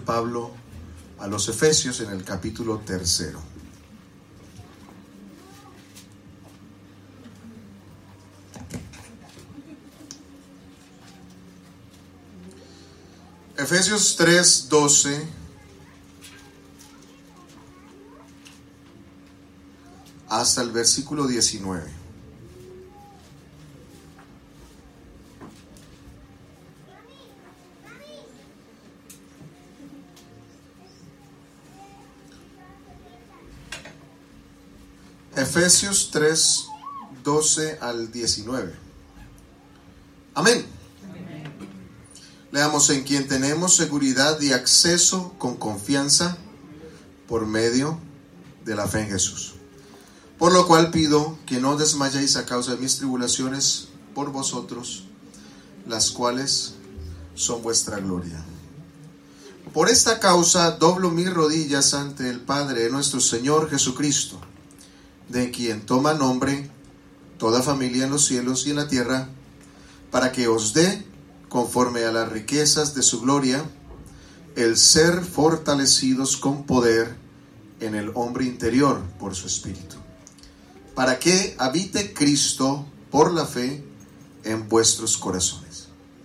Pablo a los Efesios en el capítulo 3. Efesios 3:12 hasta el versículo 19. Efesios 3:12 al 19. Amén. Leamos: en quien tenemos seguridad y acceso con confianza por medio de la fe en Jesús. Por lo cual pido que no desmayéis a causa de mis tribulaciones por vosotros, las cuales son vuestra gloria. Por esta causa doblo mis rodillas ante el Padre de nuestro Señor Jesucristo, de quien toma nombre toda familia en los cielos y en la tierra, para que os dé, conforme a las riquezas de su gloria, el ser fortalecidos con poder en el hombre interior por su Espíritu, para que habite Cristo por la fe en vuestros corazones,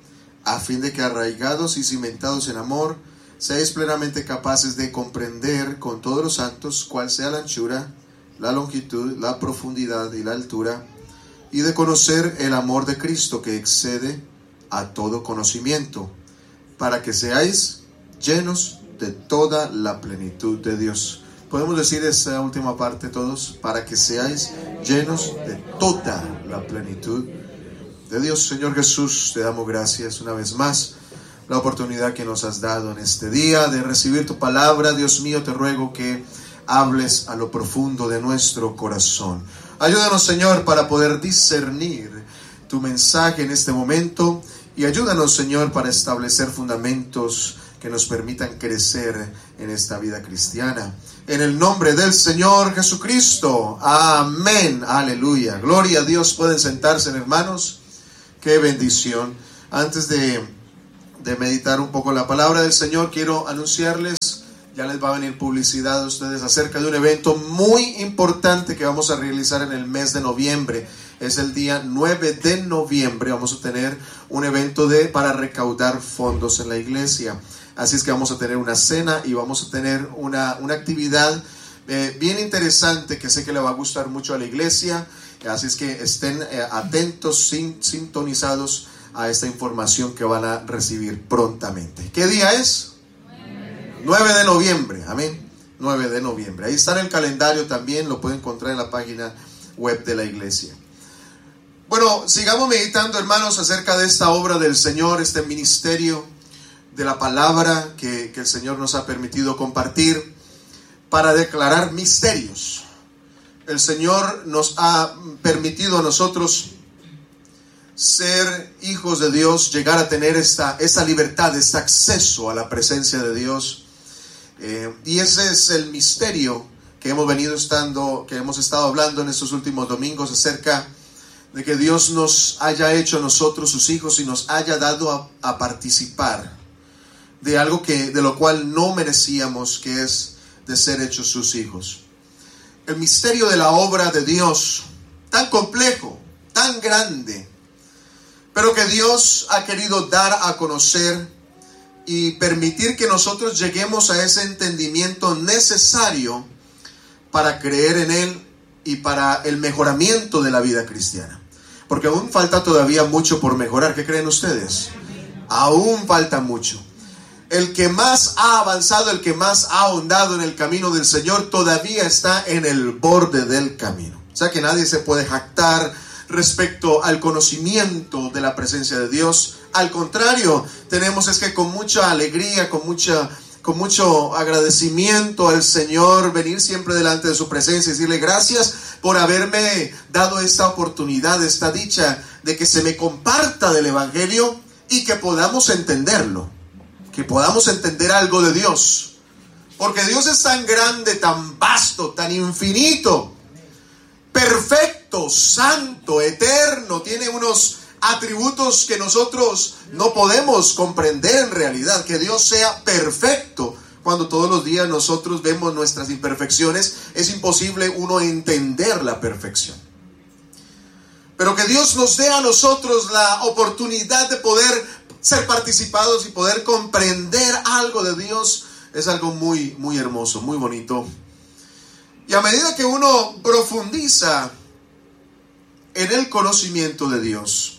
a fin de que, arraigados y cimentados en amor, seáis plenamente capaces de comprender con todos los santos cuál sea la anchura, la longitud, la profundidad y la altura, y de conocer el amor de Cristo, que excede a todo conocimiento, para que seáis llenos de toda la plenitud de Dios. ¿Podemos decir esa última parte todos? Para que seáis llenos de toda la plenitud de Dios. Señor Jesús, te damos gracias una vez más, la oportunidad que nos has dado en este día de recibir tu palabra. Dios mío, te ruego que hables a lo profundo de nuestro corazón. Ayúdanos, Señor, para poder discernir tu mensaje en este momento, y ayúdanos, Señor, para establecer fundamentos que nos permitan crecer en esta vida cristiana. En el nombre del Señor Jesucristo. Amén. Aleluya. Gloria a Dios. Pueden sentarse, hermanos. Qué bendición. Antes de meditar un poco la palabra del Señor, quiero anunciarles, ya les va a venir publicidad a ustedes, acerca de un evento muy importante que vamos a realizar en el mes de noviembre. Es el día 9 de noviembre. Vamos a tener un evento para recaudar fondos en la iglesia. Así es que vamos a tener una cena y vamos a tener una actividad bien interesante que sé que le va a gustar mucho a la iglesia. Así es que estén atentos, sintonizados a esta información que van a recibir prontamente. ¿Qué día es? 9 de noviembre, amén. 9 de noviembre. Ahí está en el calendario también, lo pueden encontrar en la página web de la iglesia. Bueno, sigamos meditando, hermanos, acerca de esta obra del Señor, este ministerio de la palabra que el Señor nos ha permitido compartir para declarar misterios. El Señor nos ha permitido a nosotros ser hijos de Dios, llegar a tener esta libertad, este acceso a la presencia de Dios. Y ese es el misterio que hemos estado hablando en estos últimos domingos, acerca de que Dios nos haya hecho a nosotros sus hijos y nos haya dado a participar de algo de lo cual no merecíamos, que es de ser hechos sus hijos. El misterio de la obra de Dios, tan complejo, tan grande, pero que Dios ha querido dar a conocer y permitir que nosotros lleguemos a ese entendimiento necesario para creer en Él y para el mejoramiento de la vida cristiana. Porque aún falta todavía mucho por mejorar. ¿Qué creen ustedes? Aún falta mucho. El que más ha avanzado, el que más ha ahondado en el camino del Señor, todavía está en el borde del camino. O sea que nadie se puede jactar respecto al conocimiento de la presencia de Dios. Al contrario, tenemos es que con mucha alegría, con mucho agradecimiento al Señor, venir siempre delante de su presencia y decirle: gracias por haberme dado esta oportunidad, esta dicha de que se me comparta del Evangelio y que podamos entenderlo, que podamos entender algo de Dios. Porque Dios es tan grande, tan vasto, tan infinito, perfecto, santo, eterno. Tiene unos atributos que nosotros no podemos comprender en realidad. Que Dios sea perfecto Cuando todos los días nosotros vemos nuestras imperfecciones, es imposible uno entender la perfección. Pero que Dios nos dé a nosotros la oportunidad de poder ser participados y poder comprender algo de Dios es algo muy, muy hermoso, muy bonito. Y a medida que uno profundiza en el conocimiento de Dios,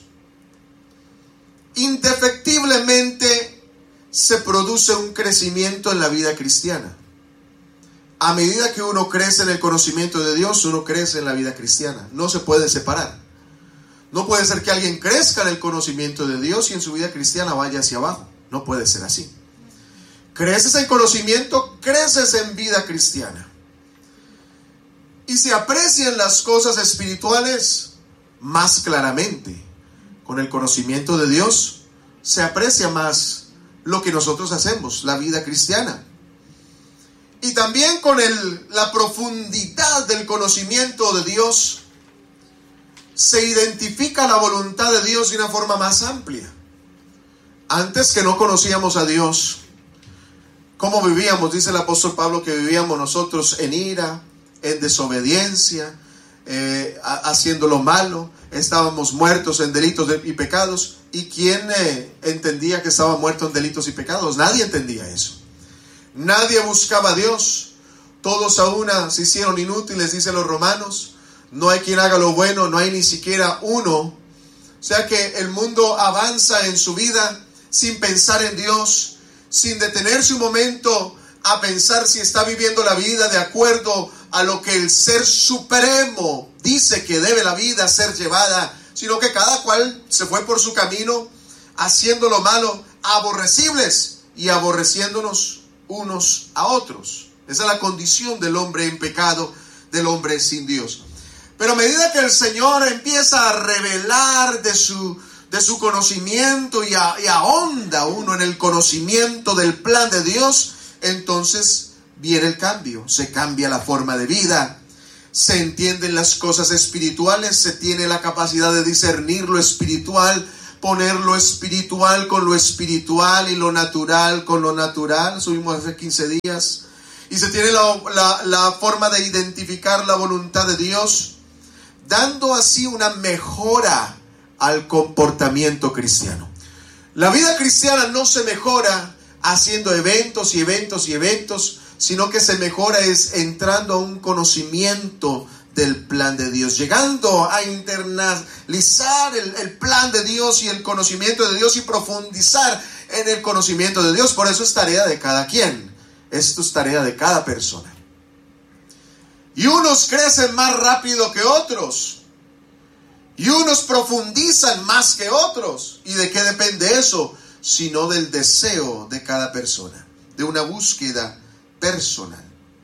indefectiblemente se produce un crecimiento en la vida cristiana. A medida que uno crece en el conocimiento de Dios, uno crece en la vida cristiana. No se puede separar. No puede ser que alguien crezca en el conocimiento de Dios y en su vida cristiana vaya hacia abajo. No puede ser así. Creces en conocimiento, creces en vida cristiana. Y se aprecian las cosas espirituales más claramente. Con el conocimiento de Dios se aprecia más lo que nosotros hacemos, la vida cristiana. Y también con la profundidad del conocimiento de Dios se identifica la voluntad de Dios de una forma más amplia. Antes que no conocíamos a Dios, ¿cómo vivíamos? Dice el apóstol Pablo que vivíamos nosotros en ira, en desobediencia, haciendo lo malo. Estábamos muertos en delitos y pecados. ¿Y quién entendía que estaba muerto en delitos y pecados? Nadie entendía eso. Nadie buscaba a Dios. Todos a una se hicieron inútiles, dicen los romanos. No hay quien haga lo bueno, no hay ni siquiera uno. O sea que el mundo avanza en su vida sin pensar en Dios, sin detenerse un momento a pensar si está viviendo la vida de acuerdo a lo que el Ser Supremo dice que debe la vida ser llevada, sino que cada cual se fue por su camino, haciendo lo malo, aborrecibles y aborreciéndonos unos a otros. Esa es la condición del hombre en pecado, del hombre sin Dios. Pero a medida que el Señor empieza a revelar de su conocimiento y ahonda uno en el conocimiento del plan de Dios, entonces viene el cambio. Se cambia la forma de vida, se entienden las cosas espirituales, se tiene la capacidad de discernir lo espiritual, poner lo espiritual con lo espiritual y lo natural con lo natural. Subimos hace 15 días. Y se tiene la forma de identificar la voluntad de Dios, dando así una mejora al comportamiento cristiano. La vida cristiana no se mejora haciendo eventos y eventos y eventos, sino que se mejora es entrando a un conocimiento del plan de Dios, llegando a internalizar el plan de Dios y el conocimiento de Dios y profundizar en el conocimiento de Dios. Por eso es tarea de cada quien, esto es tarea de cada persona. Y unos crecen más rápido que otros. Y unos profundizan más que otros. ¿Y de qué depende eso? Sino del deseo de cada persona, de una búsqueda personal.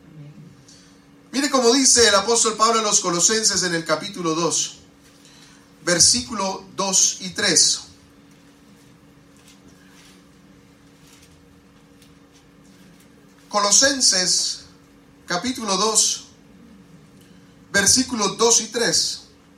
Mire cómo dice el apóstol Pablo a los Colosenses en el capítulo 2, versículo 2 y 3. Colosenses, capítulo 2, versículos 2 y 3.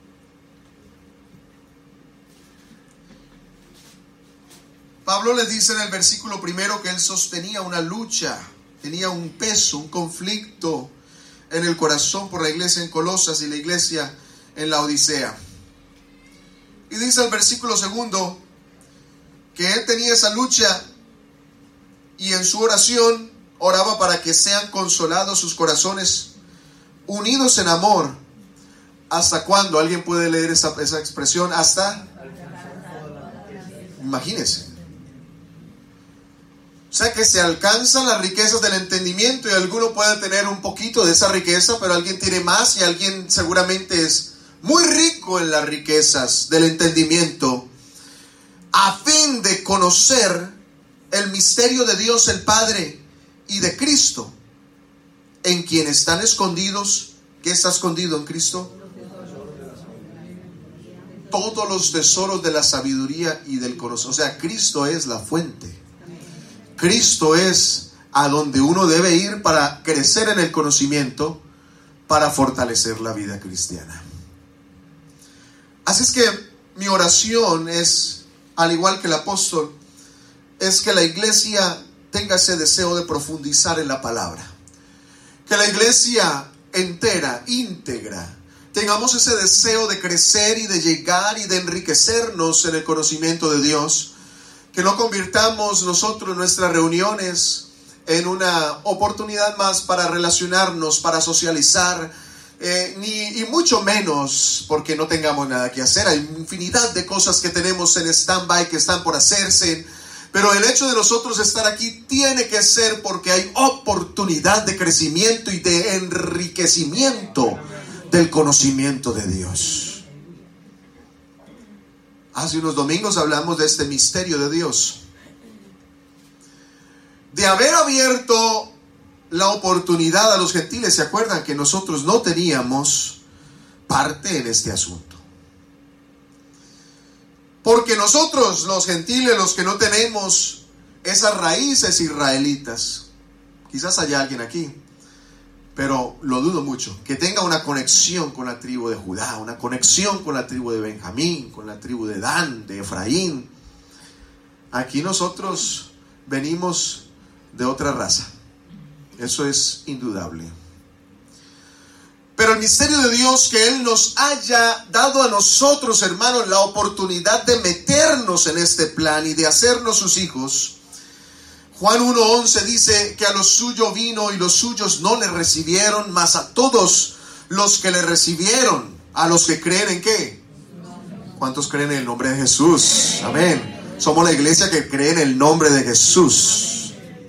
Pablo les dice en el versículo primero que él sostenía una lucha, tenía un peso, un conflicto en el corazón por la iglesia en Colosas y la iglesia en la Odisea. Y dice el versículo segundo que él tenía esa lucha y en su oración oraba para que sean consolados sus corazones, unidos en amor. ¿Hasta cuándo? ¿Alguien puede leer esa expresión? Hasta. Imagínense. O sea que se alcanzan las riquezas del entendimiento y alguno puede tener un poquito de esa riqueza, pero alguien tiene más y alguien seguramente es muy rico en las riquezas del entendimiento, a fin de conocer el misterio de Dios el Padre y de Cristo, en quien están escondidos. ¿Qué está escondido en Cristo? Todos los tesoros de la sabiduría y del conocimiento. O sea, Cristo es la fuente. Cristo es a donde uno debe ir para crecer en el conocimiento, para fortalecer la vida cristiana. Así es que mi oración es, al igual que el apóstol, es que la iglesia tenga ese deseo de profundizar en la palabra. Que la iglesia entera, íntegra, tengamos ese deseo de crecer y de llegar y de enriquecernos en el conocimiento de Dios. Que no convirtamos nosotros nuestras reuniones en una oportunidad más para relacionarnos, para socializar, y mucho menos porque no tengamos nada que hacer. Hay infinidad de cosas que tenemos en stand-by que están por hacerse, pero el hecho de nosotros estar aquí tiene que ser porque hay oportunidad de crecimiento y de enriquecimiento del conocimiento de Dios. Hace unos domingos hablamos de este misterio de Dios, de haber abierto la oportunidad a los gentiles. ¿Se acuerdan que nosotros no teníamos parte en este asunto? Porque nosotros, los gentiles, los que no tenemos esas raíces israelitas, quizás haya alguien aquí, pero lo dudo mucho, que tenga una conexión con la tribu de Judá, una conexión con la tribu de Benjamín, con la tribu de Dan, de Efraín. Aquí nosotros venimos de otra raza. Eso es indudable. Pero el misterio de Dios, que Él nos haya dado a nosotros, hermanos, la oportunidad de meternos en este plan y de hacernos sus hijos. Juan 1:11 dice que a los suyos vino y los suyos no le recibieron, mas a todos los que le recibieron, a los que creen en ¿qué? ¿Cuántos creen en el nombre de Jesús? Amén. Somos la iglesia que cree en el nombre de Jesús.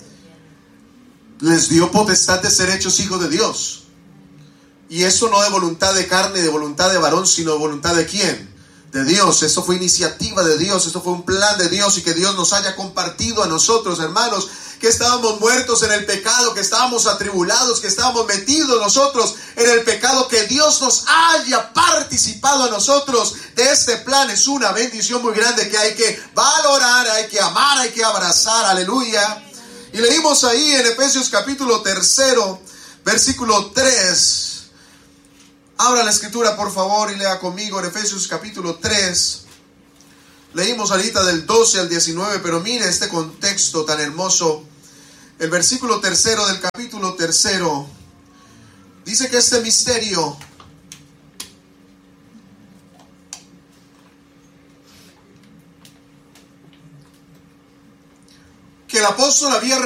Les dio potestad de ser hechos hijos de Dios. Y eso no de voluntad de carne, de voluntad de varón, sino de voluntad de ¿quién? De Dios. Eso fue iniciativa de Dios, esto fue un plan de Dios, y que Dios nos haya compartido a nosotros, hermanos, que estábamos muertos en el pecado, que estábamos atribulados, que estábamos metidos nosotros en el pecado, que Dios nos haya participado a nosotros de este plan. Es una bendición muy grande que hay que valorar, hay que amar, hay que abrazar. Aleluya. Y leímos ahí en Efesios capítulo 3, versículo 3. Abra la escritura por favor y lea conmigo en Efesios capítulo 3. Leímos ahorita del 12 al 19, pero mire este contexto tan hermoso. El versículo 3 del capítulo 3 dice que este misterio que el apóstol había